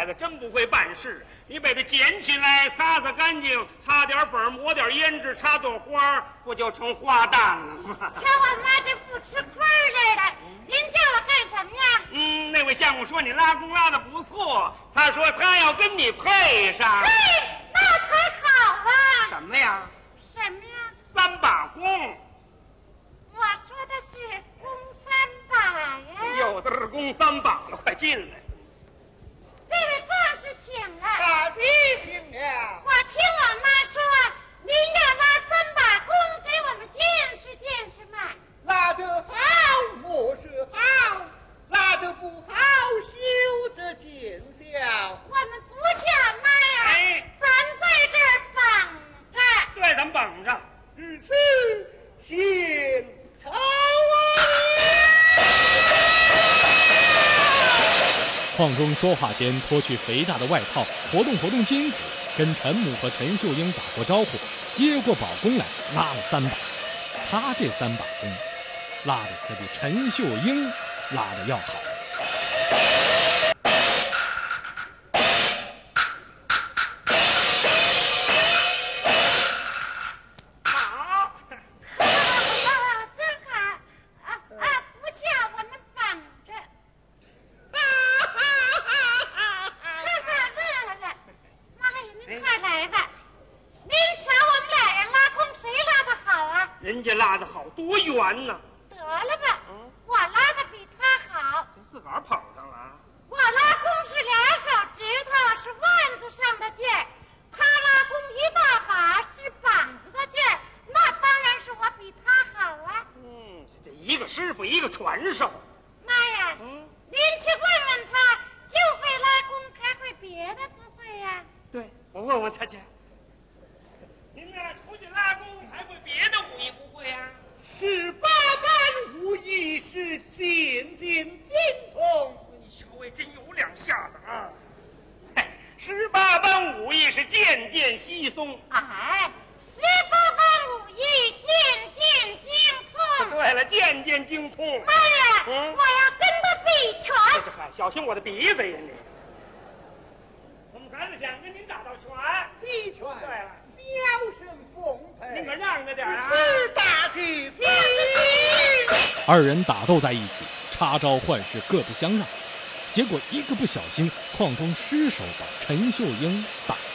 子真不会办事。你把它捡起来，擦擦干净，擦点粉，抹点胭脂，插朵花，不就成花旦了吗？ 瞧我妈这不吃亏似的，您叫我干什么呀？ 那位相公说你拉弓拉的不错，他说他要跟你配上。 嘿，那才好啊！ 什么呀？ 什么呀 ？3把弓。 我说的是弓3把呀。 有的是弓3把了，快进来。 这位壮士请了。 大弟请了。 我听我妈说，您要拉3把弓给我们见识见识嘛。 拉得好，莫是好；拉得不好，休得见笑。 我们不叫妈呀， 哎， 咱在这儿绑着。 对，咱们绑着。 如此，请朝啊！ 邝中说话间脱去肥大的外套，活动活动筋骨，跟陈母和陈秀英打过招呼，接过宝弓来拉了3把。他这3把弓，拉的可比陈秀英拉的要好。 好， 真好不叫我们绑着。乐了，妈呀，您快来吧！您瞧我们俩人拉弓，谁拉的好啊？ 人家拉的好，多圆呢。 得了吧，我拉的比他好。 自个儿捧上了。 我拉弓是2手指头，是腕子上的劲儿；他拉弓1大把，是膀子的劲儿。那当然是我比他好啊。 这一个师傅，一个传授。 妈呀，您去问问他，就会拉弓，还会别的不会呀？ 对，我问问他去。您呢，出去拉弓还会别的武艺不会啊 18般武艺是渐渐精通。 你小尉真有两下子啊！18般武艺是渐渐稀松。 哎，18般武艺渐渐精通。 对了，渐渐精通。 妈呀，我要跟他比拳。 嗨，小心我的鼻子呀你！我们孩子想跟您打道拳。 比拳。 对了， 销声奉陪。 您可让着点啊！ 是大弟弟。 2人打斗在一起，插招换式各不相让，结果一个不小心，邝中失手把陈秀英打了。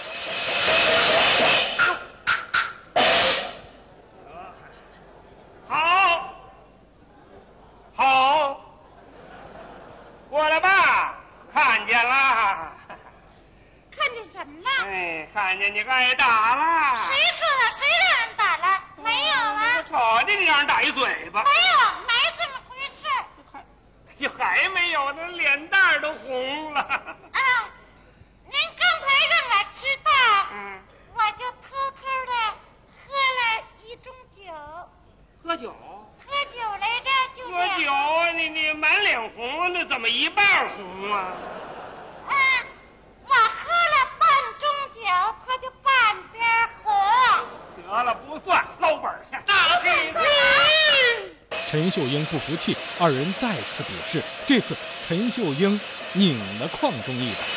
好，过来吧，看见了。 看见什么了？ 哎，看见你挨打了。 谁说的？谁让人打了？没有啊。 我瞅见你让人打一嘴巴。 没有，没这么回事。 你还没有呢，脸蛋儿都红了。 您刚才让我知道，我就偷偷的喝了1盅酒。 喝酒？ 喝酒来着，就喝酒啊！你满脸红，那怎么一半红啊？ 我喝了半盅酒，他就半边红。 得了，不算，捞本去。 大弟弟。 陈秀英不服气，2人再次比试，这次陈秀英拧了邝中一把。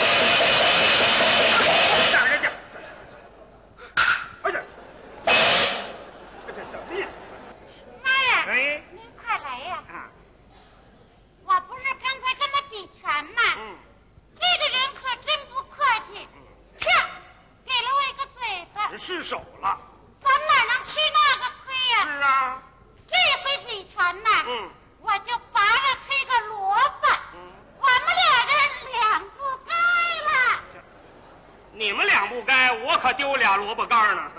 这什么呀？ 妈呀！ 哎， 您快来呀！我不是刚才跟他比拳吗？这个人可真不客气，啪，给了我一个嘴巴。 失手了。 咱哪能吃那个亏呀？ 是啊。 这回比拳呐，我就拔了他一个萝卜。我们俩人2不该了。 你们2不该，我可丢俩萝卜干呢。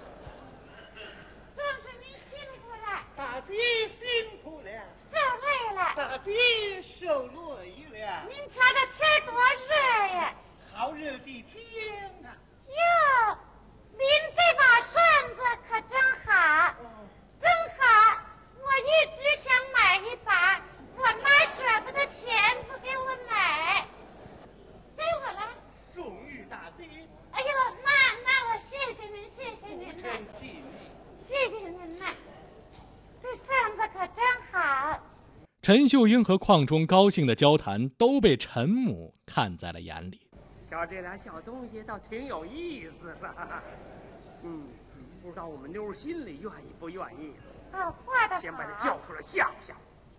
壮士您辛苦了。 大弟辛苦了。 受累了。 大弟受累了。 您瞧这天多热呀！ 好热的天啊！ 哟，您这把扇子可真好，真好！我一直想买一把，我妈舍不得钱不给我买。给我了。 送与大弟。 哎呦，那我谢谢您，谢谢您不成气力。 谢谢您呐，这扇子可真好。 陈秀英和邝忠高兴的交谈都被陈母看在了眼里。 瞧这俩小东西倒挺有意思的。不知道我们妞心里愿意不愿意？ 哦，画的好。 先把他叫出来吓唬吓唬。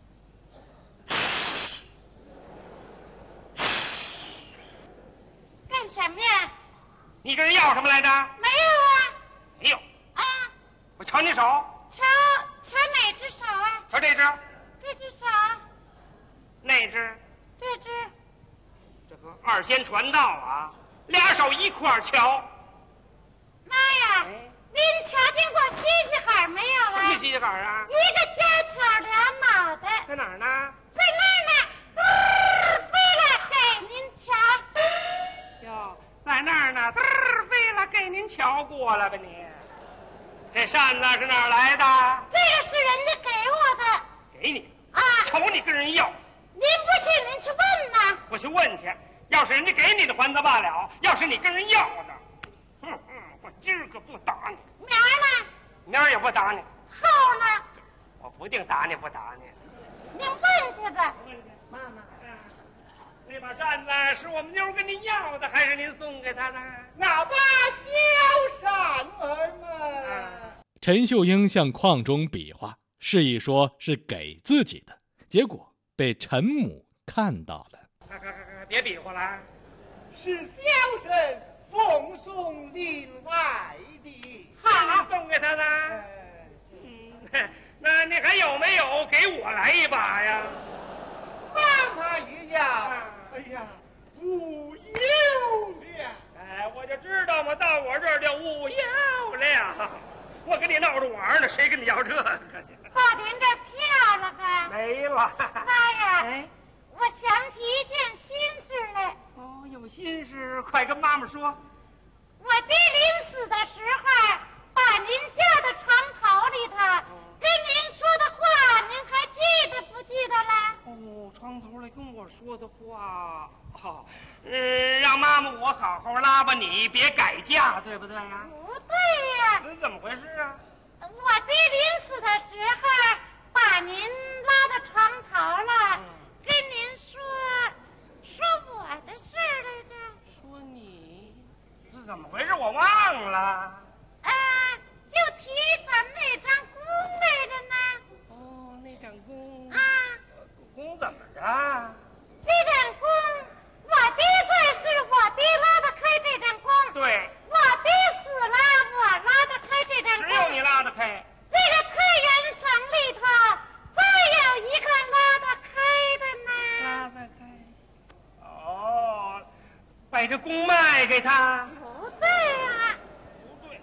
干什么呀？ 你跟人要什么来着？ 没有啊。 没有。 啊。 我瞧你手。 瞧哪只手啊？ 瞧这只。 这只手。 那只。 这只。 这个二仙传道啊，俩手一块儿瞧。 妈呀！您瞧见过西西海没有啊？ 什么西西海啊？ 一个尖挑两脑袋。 在哪儿呢？ 在那儿呢。飞了给您瞧。 哟，在那儿呢，飞了给您瞧过了吧你？这扇子是哪儿来的？ 这个是人家给我的。 给你啊？ 瞅你跟人要。 您不信，您去问呐。 我去问去，要是人家给你的还则罢了，要是你跟人要的，我今儿个不打你。 明儿呢？ 明儿也不打你。 后呢？ 我不定打你不打你。 您问去吧。 妈妈，那把扇子是我们妞跟您要的，还是您送给她的？ 那把小扇儿嘛。 陈秀英向邝忠比划，示意说是给自己的，结果被陈母看到了。 别比划了， 是小生奉送另外的。 好，送给他的。那你还有没有给我来一把呀？ 妈妈一样。哎呀，无有了。 我就知道嘛，到我这儿就无有了。我跟你闹着玩呢，谁跟你要这个去？ 报您这票了吧？ 没了。 妈呀！我想起一件心事来。 哦，有心事，快跟妈妈说。 我爹临死的时候，把您叫到床头里头，跟您说的话，您还记得不记得了？ 哦，床头来跟我说的话，让妈妈我好好拉吧你，别改嫁，对不对呀？ 不对呀。 怎么回事啊？ 我爹临死的时候，把您拉到床头了。跟您说我的事儿来着。 说你是怎么回事？我忘了。 就提咱们那张弓来着呢。 哦，那张弓。弓怎么着？ 这张弓，我爹在世，我爹拉得开这张弓。 对。 我爹死了，我拉得开这张弓。 只有你拉得开。 这个开元绳里头，再有一个拉得开的呢。 拉得开。哦，把这弓卖给他。 不对啊。 不对。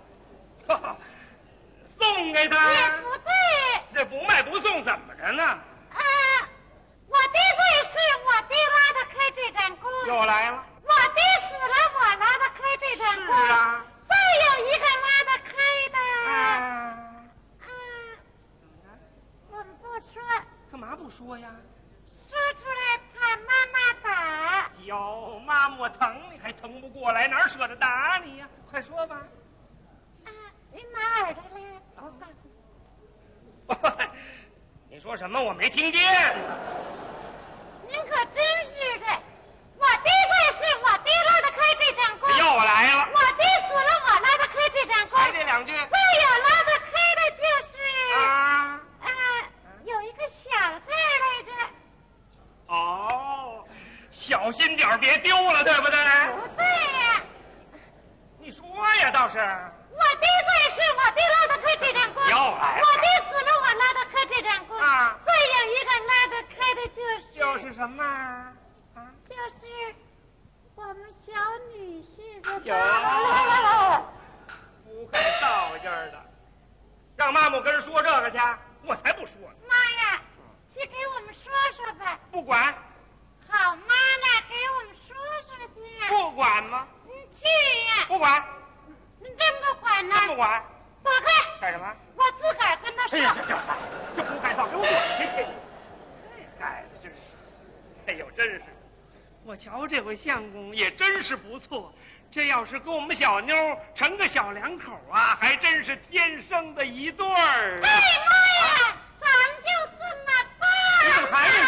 送给他。 也不对。 这不卖不送怎么着呢？ 我爹在世，我爹拉得开这张弓。 又来了。 我爹死了，我拉得开这张弓。 是啊。 再有一个拉得开的。我们不说。 干嘛不说呀？ 说出来怕妈妈打。 哟，妈妈我疼你还疼不过来，哪舍得打你呀？快说吧。 您拿耳朵来，我告诉你。 你说什么？我没听见呢。 您可真是的，我爹在世，我爹拉得开这张弓。 又来了。 我爹死了，我拉得开这张弓。 还这两句。 再有拉得开的就是。有一个小字来着。 哦，小心点别丢了，对不对？ 不对呀。 你说呀，倒是。 我爹在世，我爹拉得开这张弓。 又来了。 我爹死了，我拉得开这张弓。再有一个拉得开的就是什么？ 就是我们小女婿的。 不会道劲儿的，让妈妈跟人说这个去，我才不说呢。 妈呀，去给我们说说吧。 不管。 好妈呢，给我们说说去。 不管吗？ 你去呀。 不管。 你真不管呢？ 真不管。 走开。 干什么？ 我自个儿跟他说。 哎呀，这不该造，给我滚去！这孩子真是，哎呦，真是，我瞧这回相公也真是不错。这要是跟我们小妞成个小两口啊，还真是天生的一对儿。 哎妈呀，咱们就这么办。 你怎么还没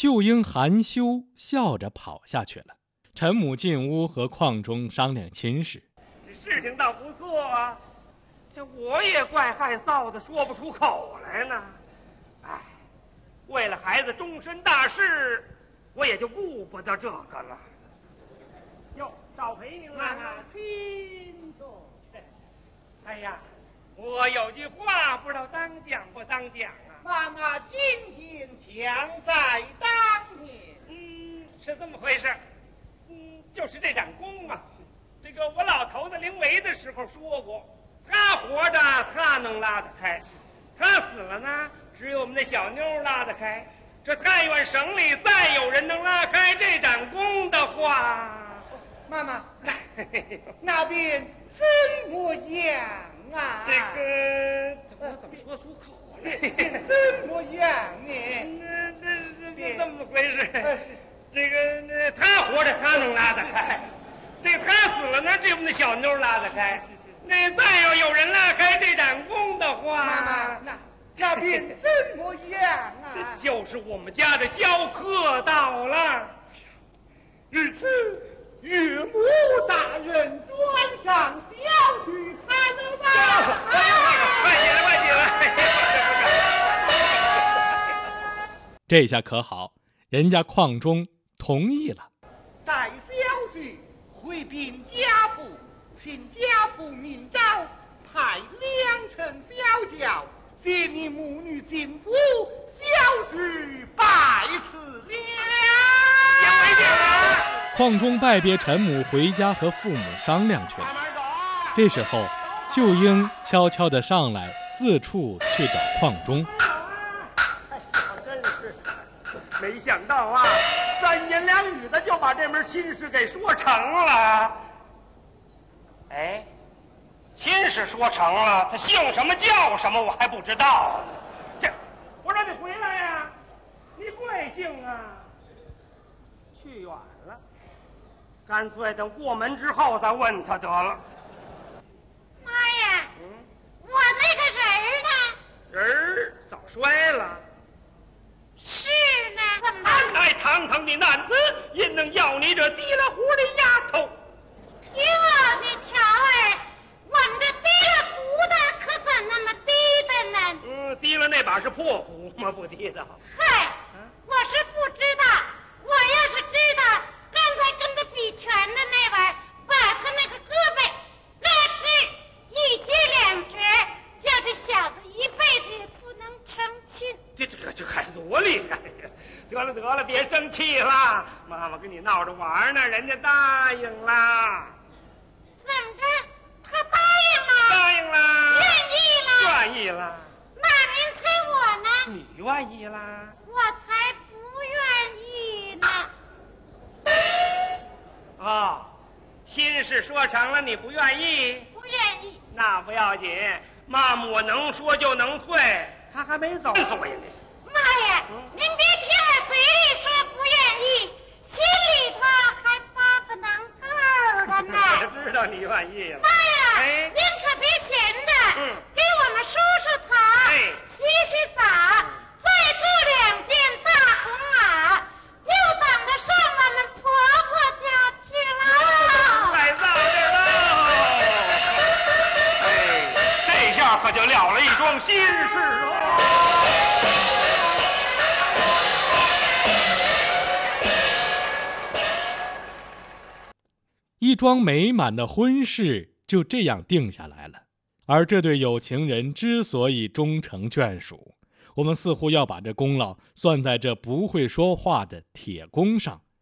秀英含羞笑着跑下去了。陈母进屋和邝忠商量亲事。 这事情倒不错啊，这我也怪害臊的，说不出口来呢。哎，为了孩子终身大事，我也就顾不得这个了。哟，少陪您了。 请坐。 哎呀，我有句话不知道当讲不当讲啊。 妈妈今天将在当年。 是这么回事。就是这盏弓啊，这个我老头子临危的时候说过，他活着他能拉得开，他死了呢，只有我们那小妞拉得开。这但愿省里再有人能拉开这盏弓的话， 妈妈，那边怎么样啊？ 这个我怎么说出口来？ 怎么样呢？ 这么回事。这个他活着他能拉得开，这个他死了呢，这我们的小妞拉得开。那再要有人拉开这盏弓的话， 妈妈，那边怎么样啊？ 就是我们家的教课到了。 日此岳母大人转上小婿看了吧？ 快起来，快起来！ 这下可好，人家邝忠同意了。 待小婿回禀家父，请家父明诏，派2乘小轿接你母女进府，小婿拜辞了。 邝忠拜别陈母，回家和父母商量去了。这时候，秀英悄悄地上来，四处去找邝忠。 真是没想到啊，3言2语的就把这门亲事给说成了。哎，亲事说成了，他姓什么叫什么我还不知道呢。这，我让你回来呀，你贵姓啊？去远了，干脆等过门之后再问他得了。 妈呀，我那个人呢？ 人早摔了。 是呢，怎么？ 哎，堂堂的男子，因能要你这提了壶的丫头。 听我的条儿，我们这提了壶的可怎那么低的呢？ 提了那把是破壶吗？不提的。 嗨，我是不知道，我要是知道，刚才跟他比拳的那位，把他那个胳膊咯吱一截2折，叫这小子一辈子也不能成亲。 这还多厉害呀！得了，别生气了，妈妈跟你闹着玩呢，人家答应了。 怎么着？他答应了？ 答应了。 愿意了？ 愿意了。 那您猜我呢？ 你愿意啦？ 我才不愿意呢。 哦，亲事说成了，你不愿意？ 不愿意。 那不要紧，妈妈我能说就能退，他还没走，所以呢。 妈呀，您别听我嘴里说不愿意，心里头还发个能够的呢。 我知道你愿意了。 妈呀， 哎， 您可别闲的，给我们梳梳头，洗洗澡，再雇2件大红袄，就等着上我们婆婆家去了。 太早了。哎，这下可就了了一桩心事了。 一桩美满的婚事就这样定下来了。而这对有情人之所以终成眷属，我们似乎要把这功劳算在这不会说话的铁公上，